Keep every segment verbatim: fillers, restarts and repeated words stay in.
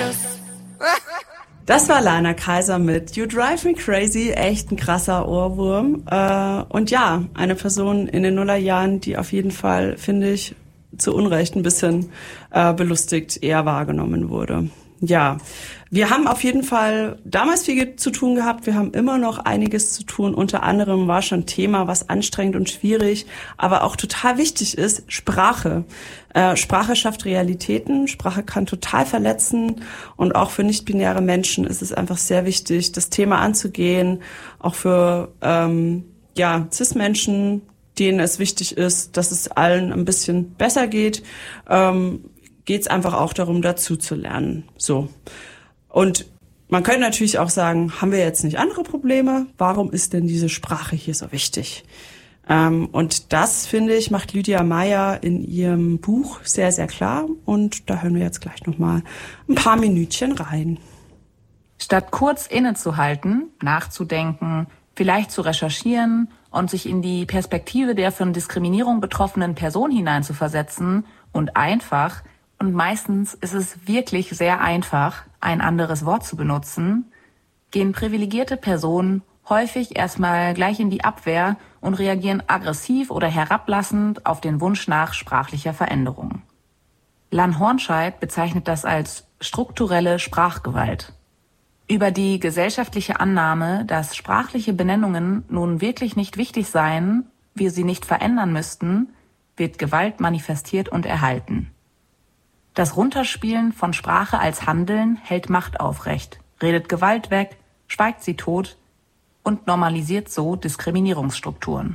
Das war Lana Kaiser mit You Drive Me Crazy, echt ein krasser Ohrwurm. Äh, und ja, eine Person in den Nullerjahren, die auf jeden Fall, finde ich, zu Unrecht ein bisschen äh, belustigt eher wahrgenommen wurde. Ja, wir haben auf jeden Fall damals viel zu tun gehabt. Wir haben immer noch einiges zu tun. Unter anderem war schon Thema, was anstrengend und schwierig, aber auch total wichtig ist, Sprache. Äh, Sprache schafft Realitäten. Sprache kann total verletzen. Und auch für nicht-binäre Menschen ist es einfach sehr wichtig, das Thema anzugehen. Auch für ähm, ja Cis-Menschen, denen es wichtig ist, dass es allen ein bisschen besser geht. Ähm, geht es einfach auch darum, dazu zu lernen. So. Und man könnte natürlich auch sagen, haben wir jetzt nicht andere Probleme? Warum ist denn diese Sprache hier so wichtig? Ähm, und das, finde ich, macht Lydia Meyer in ihrem Buch sehr, sehr klar. Und da hören wir jetzt gleich nochmal ein paar Minütchen rein. Statt kurz innezuhalten, nachzudenken, vielleicht zu recherchieren und sich in die Perspektive der von Diskriminierung betroffenen Person hineinzuversetzen und einfach, und meistens ist es wirklich sehr einfach, ein anderes Wort zu benutzen, gehen privilegierte Personen häufig erstmal gleich in die Abwehr und reagieren aggressiv oder herablassend auf den Wunsch nach sprachlicher Veränderung. Lan Hornscheid bezeichnet das als strukturelle Sprachgewalt. Über die gesellschaftliche Annahme, dass sprachliche Benennungen nun wirklich nicht wichtig seien, wir sie nicht verändern müssten, wird Gewalt manifestiert und erhalten. Das Runterspielen von Sprache als Handeln hält Macht aufrecht, redet Gewalt weg, schweigt sie tot und normalisiert so Diskriminierungsstrukturen.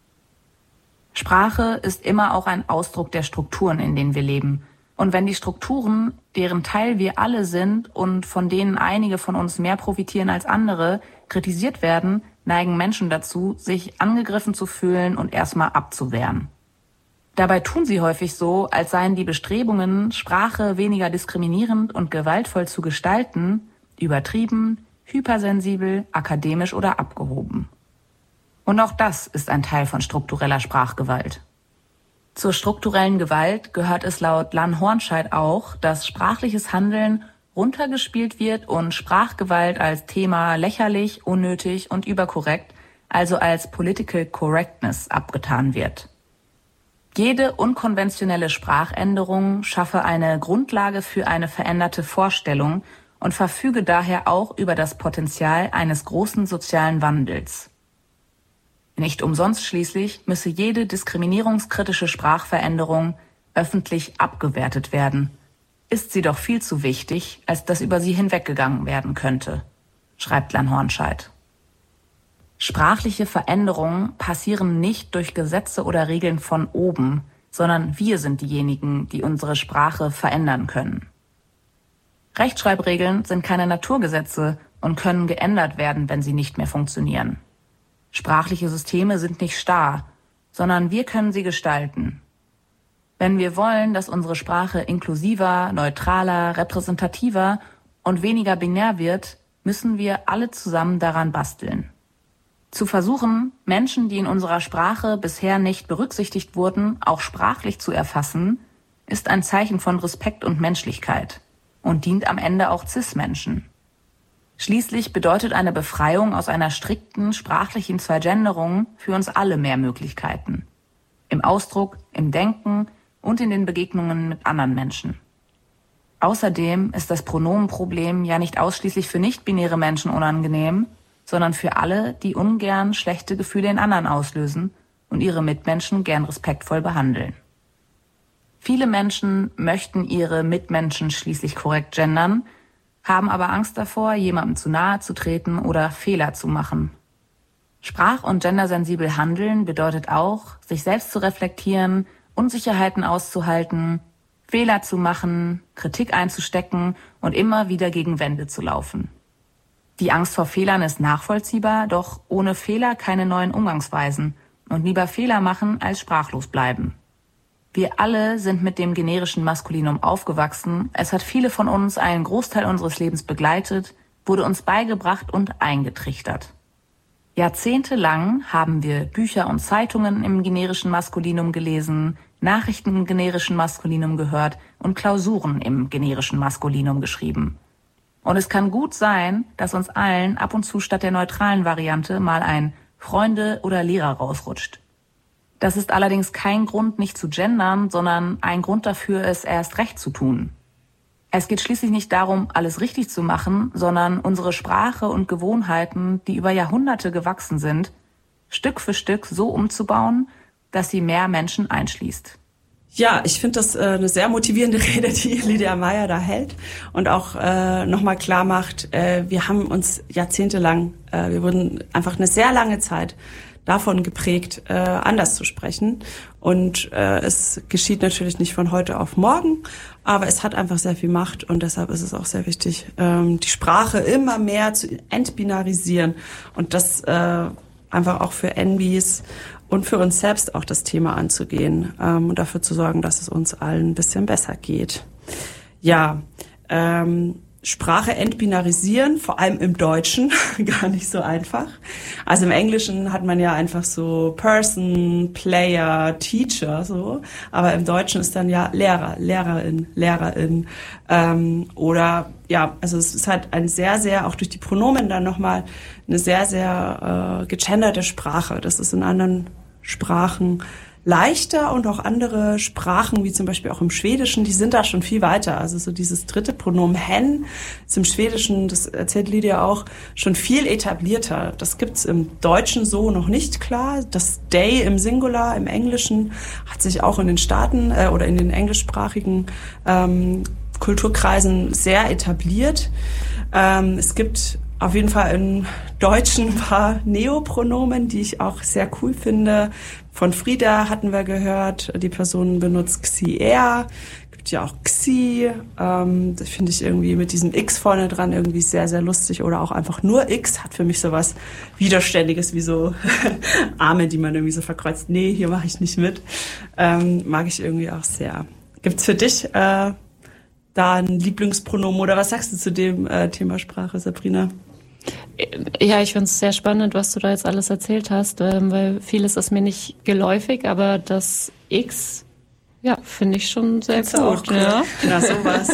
Sprache ist immer auch ein Ausdruck der Strukturen, in denen wir leben. Und wenn die Strukturen, deren Teil wir alle sind und von denen einige von uns mehr profitieren als andere, kritisiert werden, neigen Menschen dazu, sich angegriffen zu fühlen und erstmal abzuwehren. Dabei tun sie häufig so, als seien die Bestrebungen, Sprache weniger diskriminierend und gewaltvoll zu gestalten, übertrieben, hypersensibel, akademisch oder abgehoben. Und auch das ist ein Teil von struktureller Sprachgewalt. Zur strukturellen Gewalt gehört es laut Lan Hornscheid auch, dass sprachliches Handeln runtergespielt wird und Sprachgewalt als Thema lächerlich, unnötig und überkorrekt, also als Political Correctness abgetan wird. Jede unkonventionelle Sprachänderung schaffe eine Grundlage für eine veränderte Vorstellung und verfüge daher auch über das Potenzial eines großen sozialen Wandels. Nicht umsonst schließlich müsse jede diskriminierungskritische Sprachveränderung öffentlich abgewertet werden. Ist sie doch viel zu wichtig, als dass über sie hinweggegangen werden könnte, schreibt Lan Hornscheid. Sprachliche Veränderungen passieren nicht durch Gesetze oder Regeln von oben, sondern wir sind diejenigen, die unsere Sprache verändern können. Rechtschreibregeln sind keine Naturgesetze und können geändert werden, wenn sie nicht mehr funktionieren. Sprachliche Systeme sind nicht starr, sondern wir können sie gestalten. Wenn wir wollen, dass unsere Sprache inklusiver, neutraler, repräsentativer und weniger binär wird, müssen wir alle zusammen daran basteln. Zu versuchen, Menschen, die in unserer Sprache bisher nicht berücksichtigt wurden, auch sprachlich zu erfassen, ist ein Zeichen von Respekt und Menschlichkeit und dient am Ende auch Cis-Menschen. Schließlich bedeutet eine Befreiung aus einer strikten sprachlichen Zweigenderung für uns alle mehr Möglichkeiten. Im Ausdruck, im Denken und in den Begegnungen mit anderen Menschen. Außerdem ist das Pronomenproblem ja nicht ausschließlich für nicht-binäre Menschen unangenehm, sondern für alle, die ungern schlechte Gefühle in anderen auslösen und ihre Mitmenschen gern respektvoll behandeln. Viele Menschen möchten ihre Mitmenschen schließlich korrekt gendern, haben aber Angst davor, jemandem zu nahe zu treten oder Fehler zu machen. Sprach- und gendersensibel handeln bedeutet auch, sich selbst zu reflektieren, Unsicherheiten auszuhalten, Fehler zu machen, Kritik einzustecken und immer wieder gegen Wände zu laufen. Die Angst vor Fehlern ist nachvollziehbar, doch ohne Fehler keine neuen Umgangsweisen und lieber Fehler machen als sprachlos bleiben. Wir alle sind mit dem generischen Maskulinum aufgewachsen. Es hat viele von uns einen Großteil unseres Lebens begleitet, wurde uns beigebracht und eingetrichtert. Jahrzehntelang haben wir Bücher und Zeitungen im generischen Maskulinum gelesen, Nachrichten im generischen Maskulinum gehört und Klausuren im generischen Maskulinum geschrieben. Und es kann gut sein, dass uns allen ab und zu statt der neutralen Variante mal ein Freunde oder Lehrer rausrutscht. Das ist allerdings kein Grund, nicht zu gendern, sondern ein Grund dafür, es erst recht zu tun. Es geht schließlich nicht darum, alles richtig zu machen, sondern unsere Sprache und Gewohnheiten, die über Jahrhunderte gewachsen sind, Stück für Stück so umzubauen, dass sie mehr Menschen einschließt. Ja, ich finde das äh, eine sehr motivierende Rede, die Lydia Meyer da hält und auch äh, nochmal klar macht, äh, wir haben uns jahrzehntelang, äh, wir wurden einfach eine sehr lange Zeit davon geprägt, äh, anders zu sprechen. Und äh, es geschieht natürlich nicht von heute auf morgen, aber es hat einfach sehr viel Macht und deshalb ist es auch sehr wichtig, ähm, die Sprache immer mehr zu entbinarisieren und das äh, einfach auch für N Bs und für uns selbst auch das Thema anzugehen ähm, und dafür zu sorgen, dass es uns allen ein bisschen besser geht. Ja, ähm, Sprache entbinarisieren, vor allem im Deutschen, gar nicht so einfach. Also im Englischen hat man ja einfach so Person, Player, Teacher, so. Aber im Deutschen ist dann ja Lehrer, Lehrerin, Lehrerin. Ähm, oder ja, also es ist halt ein sehr, sehr, auch durch die Pronomen dann nochmal eine sehr, sehr äh, gegenderte Sprache. Das ist in anderen Sprachen leichter und auch andere Sprachen, wie zum Beispiel auch im Schwedischen, die sind da schon viel weiter. Also so dieses dritte Pronomen hen ist im Schwedischen, das erzählt Lydia auch, schon viel etablierter. Das gibt's im Deutschen so noch nicht klar. Das they im Singular im Englischen hat sich auch in den Staaten äh, oder in den englischsprachigen ähm, Kulturkreisen sehr etabliert. Ähm, es gibt auf jeden Fall im Deutschen ein paar Neopronomen, die ich auch sehr cool finde. Von Frieda hatten wir gehört, die Person benutzt xi, er. Gibt ja auch xi. Ähm, das finde ich irgendwie mit diesem x vorne dran irgendwie sehr, sehr lustig. Oder auch einfach nur x hat für mich so was Widerständiges, wie so Arme, die man irgendwie so verkreuzt. Nee, hier mache ich nicht mit. Ähm, mag ich irgendwie auch sehr. Gibt's für dich äh, da ein Lieblingspronomen oder was sagst du zu dem äh, Thema Sprache, Sabrina? Ja, ich finde es sehr spannend, was du da jetzt alles erzählt hast, weil vieles ist mir nicht geläufig, aber das X, ja, finde ich schon sehr Findest gut. Auch cool. Ja, na sowas.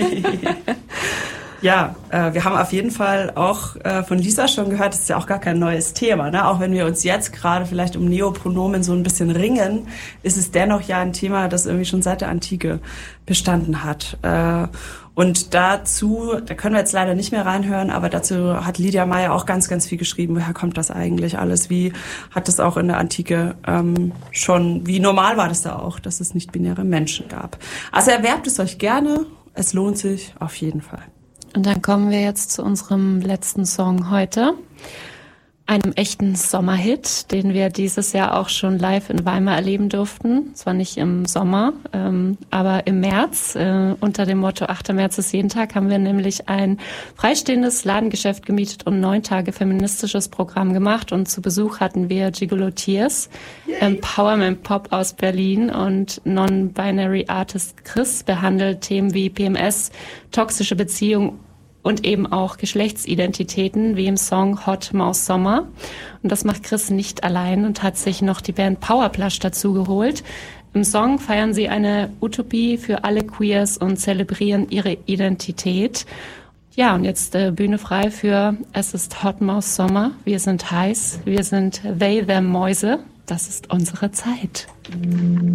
Ja, äh, wir haben auf jeden Fall auch äh, von Lisa schon gehört, das ist ja auch gar kein neues Thema, ne? Auch wenn wir uns jetzt gerade vielleicht um Neopronomen so ein bisschen ringen, ist es dennoch ja ein Thema, das irgendwie schon seit der Antike bestanden hat. Äh, und dazu, da können wir jetzt leider nicht mehr reinhören, aber dazu hat Lydia Meyer auch ganz, ganz viel geschrieben. Woher kommt das eigentlich alles? Wie hat es auch in der Antike ähm, schon, wie normal war das da auch, dass es nicht-binäre Menschen gab? Also erwerbt es euch gerne, es lohnt sich auf jeden Fall. Und dann kommen wir jetzt zu unserem letzten Song heute. Einem echten Sommerhit, den wir dieses Jahr auch schon live in Weimar erleben durften. Zwar nicht im Sommer, ähm, aber im März. Äh, unter dem Motto achter März ist jeden Tag haben wir nämlich ein freistehendes Ladengeschäft gemietet und neun Tage feministisches Programm gemacht. Und zu Besuch hatten wir Gigolo Tears, Empowerment Pop aus Berlin und Non-Binary Artist Chris behandelt Themen wie P M S, toxische Beziehungen und eben auch Geschlechtsidentitäten, wie im Song Hot Maus Sommer. Und das macht Chris nicht allein und hat sich noch die Band Powerplush dazu geholt. Im Song feiern sie eine Utopie für alle Queers und zelebrieren ihre Identität. Ja, und jetzt äh, Bühne frei für Es ist Hot Maus Sommer. Wir sind heiß, wir sind They, Them Mäuse. Das ist unsere Zeit.